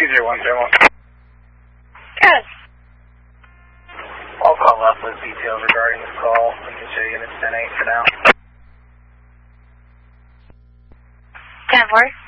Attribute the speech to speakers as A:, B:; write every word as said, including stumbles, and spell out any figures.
A: T J one zero one.
B: Good.
A: I'll call up with details regarding this call. We can show you in ten eight for now.
B: ten four.